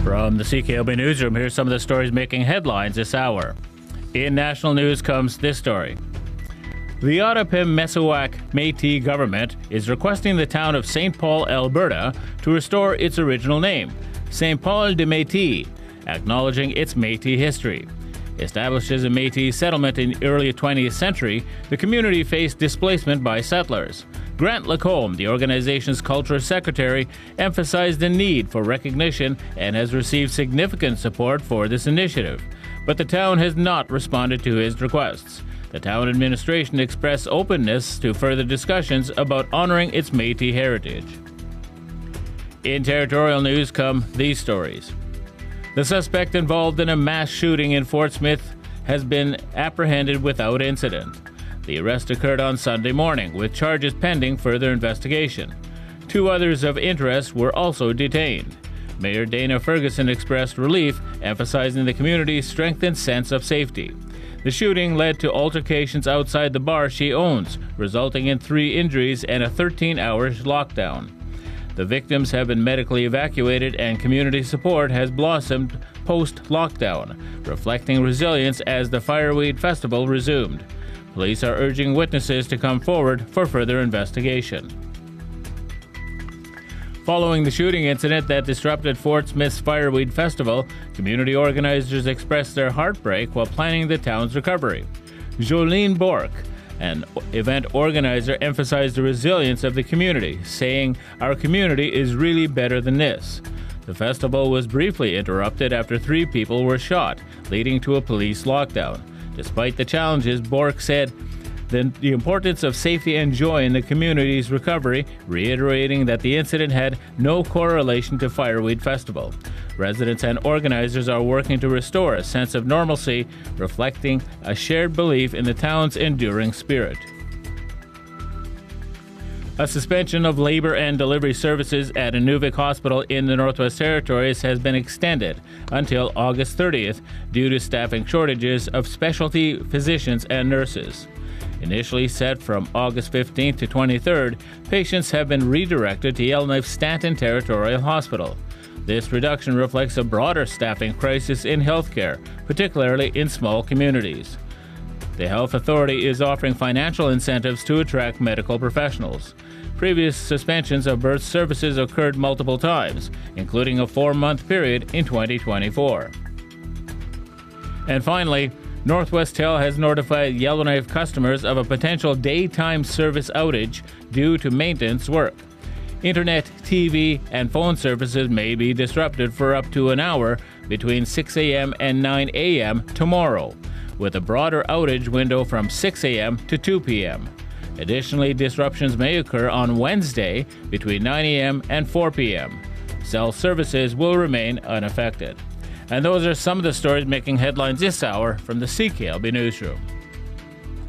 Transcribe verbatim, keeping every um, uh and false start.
From the C K L B Newsroom, here's some of the stories making headlines this hour. In national news comes this story. The Ottawa-Messawak Métis government is requesting the town of Saint Paul, Alberta, to restore its original name, Saint Paul de Métis, acknowledging its Métis history. Established as a Métis settlement in the early twentieth century, the community faced displacement by settlers. Grant Lacombe, the organization's culture secretary, emphasized the need for recognition and has received significant support for this initiative. But the town has not responded to his requests. The town administration expressed openness to further discussions about honoring its Métis heritage. In territorial news come these stories. The suspect involved in a mass shooting in Fort Smith has been apprehended without incident. The arrest occurred on Sunday morning, with charges pending further investigation. Two others of interest were also detained. Mayor Dana Ferguson expressed relief, emphasizing the community's strengthened sense of safety. The shooting led to altercations outside the bar she owns, resulting in three injuries and a thirteen-hour lockdown. The victims have been medically evacuated and community support has blossomed post-lockdown, reflecting resilience as the Fireweed Festival resumed. Police are urging witnesses to come forward for further investigation. Following the shooting incident that disrupted Fort Smith's Fireweed Festival, community organizers expressed their heartbreak while planning the town's recovery. Jolene Bork, an event organizer, emphasized the resilience of the community, saying, "Our community is really better than this." The festival was briefly interrupted after three people were shot, leading to a police lockdown. Despite the challenges, Bork said the, the importance of safety and joy in the community's recovery, reiterating that the incident had no correlation to Fireweed Festival. Residents and organizers are working to restore a sense of normalcy, reflecting a shared belief in the town's enduring spirit. A suspension of labor and delivery services at Inuvik Hospital in the Northwest Territories has been extended until August thirtieth due to staffing shortages of specialty physicians and nurses. Initially set from August fifteenth to twenty-third, patients have been redirected to Yellowknife Stanton Territorial Hospital. This reduction reflects a broader staffing crisis in healthcare, particularly in small communities. The Health Authority is offering financial incentives to attract medical professionals. Previous suspensions of birth services occurred multiple times, including a four-month period in twenty twenty-four. And finally, Northwest Tel has notified Yellowknife customers of a potential daytime service outage due to maintenance work. Internet, T V, and phone services may be disrupted for up to an hour between six a.m. and nine a.m. tomorrow, with a broader outage window from six a.m. to two p.m. Additionally, disruptions may occur on Wednesday between nine a.m. and four p.m. Cell services will remain unaffected. And those are some of the stories making headlines this hour from the C K L B Newsroom.